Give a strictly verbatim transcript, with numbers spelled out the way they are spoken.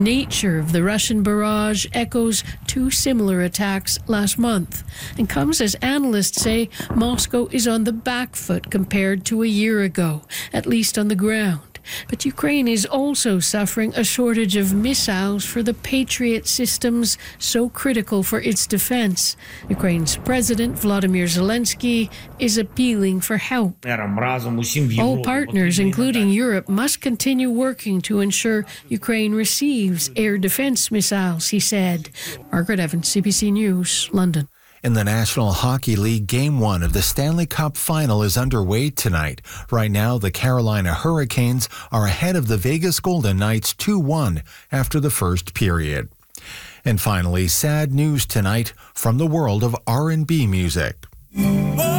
nature of the Russian barrage echoes two similar attacks last month and comes as analysts say Moscow is on the back foot compared to a year ago, at least on the ground. But Ukraine is also suffering a shortage of missiles for the Patriot systems so critical for its defense. Ukraine's President Volodymyr Zelensky is appealing for help. All partners, including Europe, must continue working to ensure Ukraine receives air defense missiles, he said. Margaret Evans, C B C News, London. In the National Hockey League, Game one of the Stanley Cup Final is underway tonight. Right now, the Carolina Hurricanes are ahead of the Vegas Golden Knights two one after the first period. And finally, sad news tonight from the world of R and B music.